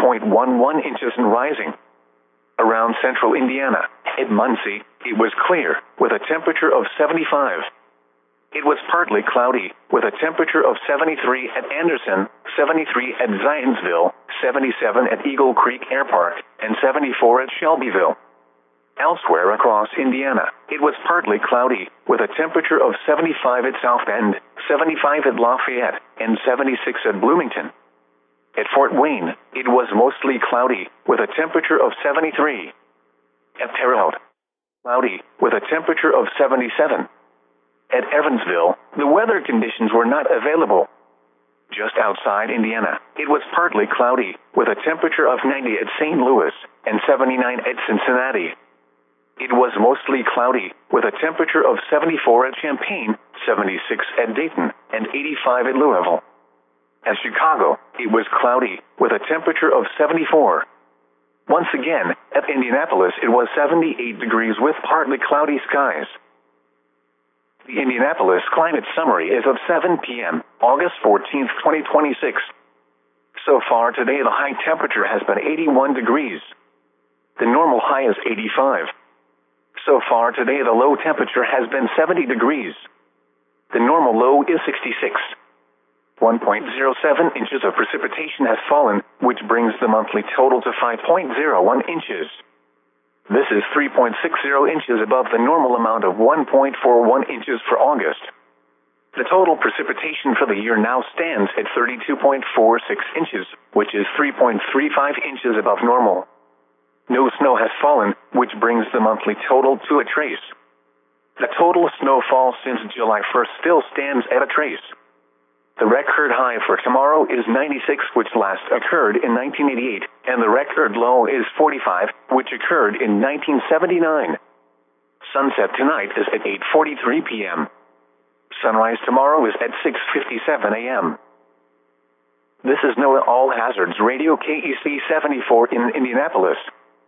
3.11 inches and rising. Around central Indiana, at Muncie, it was clear, with a temperature of 75. It was partly cloudy, with a temperature of 73 at Anderson, 73 at Zionsville, 77 at Eagle Creek Air Park, and 74 at Shelbyville. Elsewhere across Indiana, it was partly cloudy, with a temperature of 75 at South Bend, 75 at Lafayette, and 76 at Bloomington. At Fort Wayne, it was mostly cloudy, with a temperature of 73. At Terre Haute, cloudy, with a temperature of 77. At Evansville, the weather conditions were not available. Just outside Indiana, it was partly cloudy, with a temperature of 90 at St. Louis, and 79 at Cincinnati. It was mostly cloudy, with a temperature of 74 at Champaign, 76 at Dayton, and 85 at Louisville. At Chicago, it was cloudy, with a temperature of 74. Once again, at Indianapolis it was 78 degrees with partly cloudy skies. The Indianapolis Climate Summary is of 7 p.m., August 14, 2026. So far today the high temperature has been 81 degrees. The normal high is 85. So far today the low temperature has been 70 degrees. The normal low is 66. 1.07 inches of precipitation has fallen, which brings the monthly total to 5.01 inches. This is 3.60 inches above the normal amount of 1.41 inches for August. The total precipitation for the year now stands at 32.46 inches, which is 3.35 inches above normal. No snow has fallen, which brings the monthly total to a trace. The total snowfall since July 1st still stands at a trace. The record high for tomorrow is 96, which last occurred in 1988, and the record low is 45, which occurred in 1979. Sunset tonight is at 8:43 p.m. Sunrise tomorrow is at 6:57 a.m. This is NOAA All Hazards Radio KEC 74 in Indianapolis.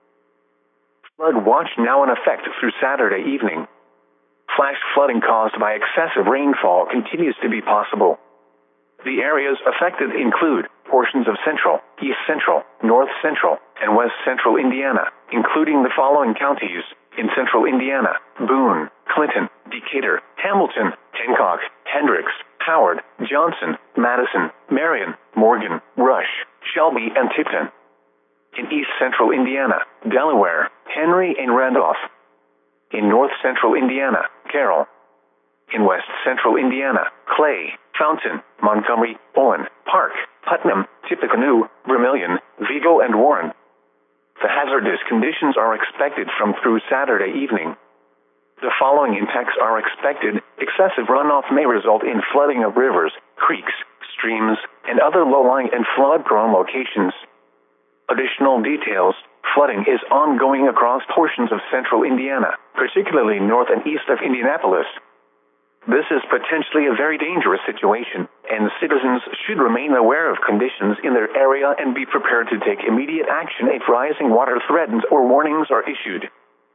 Flood watch now in effect through Saturday evening. Flash flooding caused by excessive rainfall continues to be possible. The areas affected include portions of central, east central, north central, and west central Indiana, including the following counties: in central Indiana, Boone, Clinton, Decatur, Hamilton, Hancock, Hendricks, Howard, Johnson, Madison, Marion, Morgan, Rush, Shelby, and Tipton. In east central Indiana, Delaware, Henry, and Randolph. In north central Indiana, Carroll. In west central Indiana, Clay, Fountain, Montgomery, Owen, Park, Putnam, Tippecanoe, Vermilion, Vigo, and Warren. The hazardous conditions are expected from through Saturday evening. The following impacts are expected. Excessive runoff may result in flooding of rivers, creeks, streams, and other low-lying and flood-prone locations. Additional details: flooding is ongoing across portions of central Indiana, particularly north and east of Indianapolis. This is potentially a very dangerous situation, and citizens should remain aware of conditions in their area and be prepared to take immediate action if rising water threatens or warnings are issued.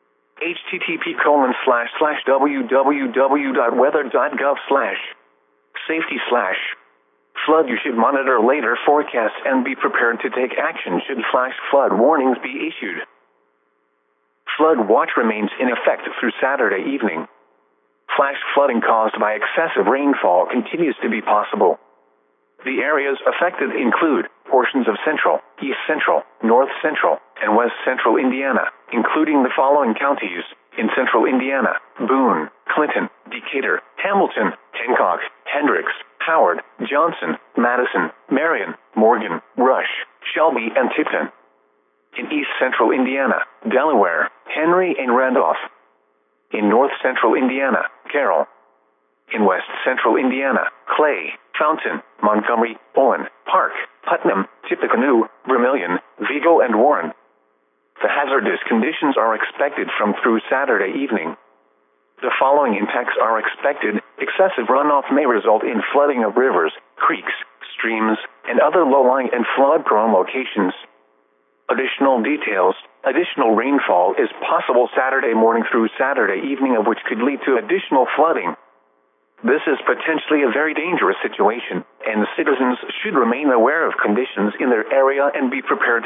http://www.weather.gov/safety/ flood. You should monitor later forecasts and be prepared to take action should flash flood warnings be issued. Flood watch remains in effect through Saturday evening. Flash flooding caused by excessive rainfall continues to be possible. The areas affected include portions of central, east central, north central, and west central Indiana, including the following counties: in central Indiana, Boone, Clinton, Decatur, Hamilton, Hancock, Hendricks, Howard, Johnson, Madison, Marion, Morgan, Rush, Shelby, and Tipton. In east central Indiana, Delaware, Henry, and Randolph. In north central Indiana, Carroll. In west central Indiana, Clay, Fountain, Montgomery, Owen, Park, Putnam, Tippecanoe, Vermilion, Vigo, and Warren. The hazardous conditions are expected from through Saturday evening. The following impacts are expected. Excessive runoff may result in flooding of rivers, creeks, streams, and other low-lying and flood-prone locations. Additional details: additional rainfall is possible Saturday morning through Saturday evening, of which could lead to additional flooding. This is potentially a very dangerous situation, and citizens should remain aware of conditions in their area and be prepared